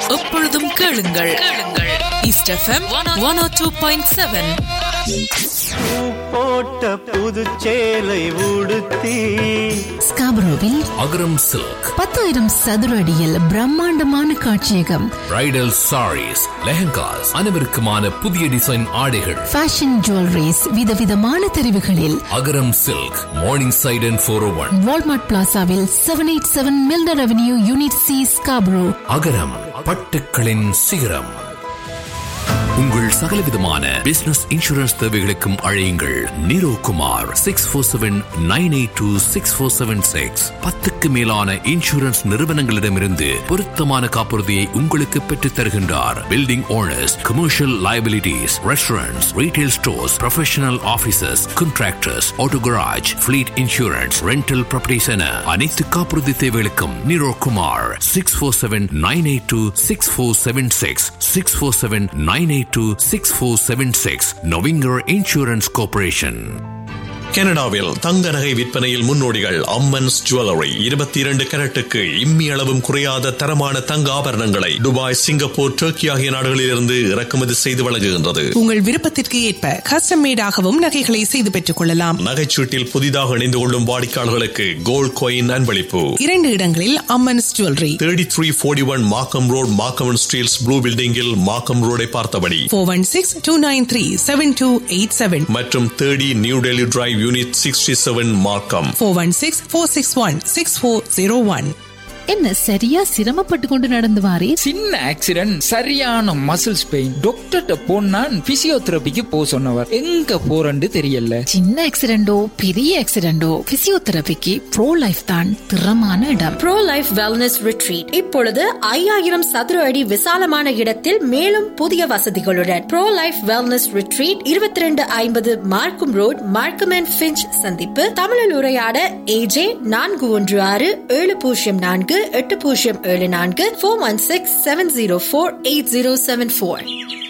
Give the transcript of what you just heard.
எப்பொழுதும் கேளுங்கள். East FM 102.7. போட்ட புது சேலை உடுத்தி ஸ்காபரோவில் அகரம் சில்க் 10,000 சதுர அடியில் பிரம்மாண்டமான காட்சியகம். பிரைடல் சாரீஸ், லெஹங்காஸ், அனைவருக்குமான புதிய டிசைன் ஆடைகள், ஃபேஷன் ஜுவல்லரிஸ், விதவிதமான தெரிவுகளில். அகரம் silk, morning side and 401, Walmart பிளாசாவில் 787 மில்டர் avenue, unit C, Scarborough. அகரம் பட்டுக்களின் சிகரம். உங்கள் சகலவிதமான பிசினஸ் இன்சூரன்ஸ் தேவைகளுக்கும் அழையுங்கள் நீரோ குமார் 647-982-6476. 10க்கு மேலான இன்சூரன்ஸ் நிறுவனங்களிடமிருந்து பொருத்தமான காப்புறுதியை உங்களுக்கு பெற்றுத் தருகின்றார். Building owners, commercial liabilities, restaurants, retail stores, professional offices, contractors, auto garage, fleet insurance, rental properties என அனைத்து காப்புறுதி தேவைகளுக்கும் நீரோ குமார் 647-982-6476. 647-982-6476. நொவிங்கர் insurance corporation. கனடாவில் தங்க நகை விற்பனையில் முன்னோடிகள் அம்மன்ஸ் ஜுவல்லரி. 22 கேரட்டுக்கு இம்மி அளவும் குறையாத தரமான தங்க ஆபரணங்களை துபாய், சிங்கப்பூர், டர்க்கி ஆகிய நாடுகளிலிருந்து இறக்குமதி செய்து வழங்குகின்றது. உங்கள் விருப்பத்திற்கு ஏற்ப கஸ்டம் மேடாகவும் நகைகளை செய்து பெற்றுக் கொள்ளலாம். நகைச்சீட்டில் புதிதாக இணைந்து கொள்ளும் வாடிக்கையாளர்களுக்கு கோல்ட் காயின் அன்பளிப்பு. 2 இடங்களில் அம்மன்ஸ் ஜுவல்லரி. 3341 மார்க்கம் ரோட், மார்க்கம் ஸ்டீல்ஸ் ப்ளூ பில்டிங்கில் மார்க்கம் ரோடை பார்த்தபடி. 416-293-7287 மற்றும் 30 நியூ டெல்லி டிரைவ், யூனிட் 67, மார்க்கம். 416-461-6401. என்ன சரியா சிரமப்பட்டு கொண்டு நடந்து வாரே? சின்ன ஆக்சிடென்ட், சரியான மசில்ஸ் பெயின். டாக்டர்கிட்ட போனா பிசியோதெரபிக்கு போ சொன்னவர். எங்க போறன்னு தெரியல. சின்ன ஆக்சிடென்டோ பெரிய ஆக்சிடென்டோ பிசியோதெரபிக்கு ப்ரோ லைஃப் தான் திறமான இடம். ப்ரோ லைஃப் வெல்னஸ் ரிட்ரீட் இப்பொழுது 5000 சதுர அடி விசாலமான இடத்தில் மேலும் புதிய வசதிகளுடன். ப்ரோ லைஃப் வெல்னஸ் ரிட்ரீட் 2250 மார்க்கம் ரோட், மார்க்கம் அண்ட் ஃபிஞ்ச் சந்திப்பு. தமிழில் உரையாட AJ 416-704-8074 416-704-8074.